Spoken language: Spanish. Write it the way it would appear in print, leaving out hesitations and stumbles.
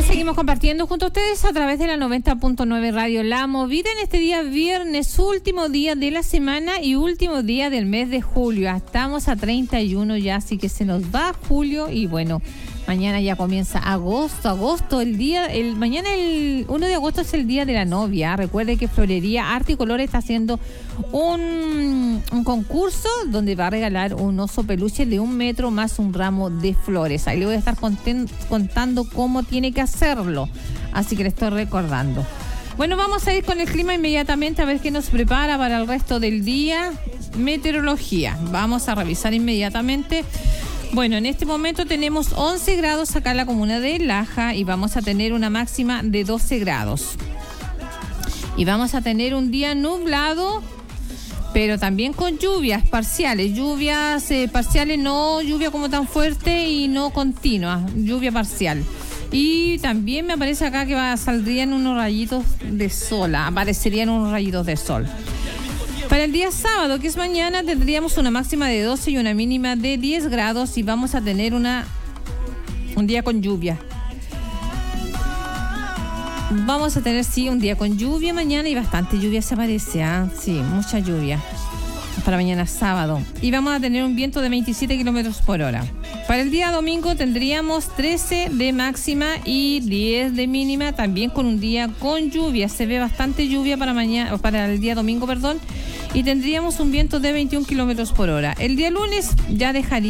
seguimos compartiendo junto a ustedes a través de la 90.9 Radio La Movida en este día viernes, último día de la semana y último día del mes de julio. Estamos a 31 ya, así que se nos va julio y bueno, mañana ya comienza agosto, mañana el 1 de agosto es el día de la novia. Recuerde que Florería Arte y Color está haciendo un concurso donde va a regalar un oso peluche de 1 metro más un ramo de flores. Ahí le voy a estar contando cómo tiene que hacerlo, así que le estoy recordando. Bueno, vamos a ir con el clima inmediatamente a ver qué nos prepara para el resto del día. Meteorología, vamos a revisar inmediatamente. Bueno, en este momento tenemos 11 grados acá en la comuna de Laja y vamos a tener una máxima de 12 grados. Y vamos a tener un día nublado, pero también con lluvias parciales. No lluvia como tan fuerte y no continua, lluvia parcial. Y también me aparece acá que saldrían unos rayitos de sol, aparecerían unos rayitos de sol. Para el día sábado, que es mañana, tendríamos una máxima de 12 y una mínima de 10 grados y vamos a tener un día con lluvia. Vamos a tener, sí, un día con lluvia mañana y bastante lluvia se aparece, sí, mucha lluvia para mañana sábado. Y vamos a tener un viento de 27 kilómetros por hora. Para el día domingo tendríamos 13 de máxima y 10 de mínima, también con un día con lluvia. Se ve bastante lluvia para el día domingo, y tendríamos un viento de 21 kilómetros por hora. El día lunes ya dejaría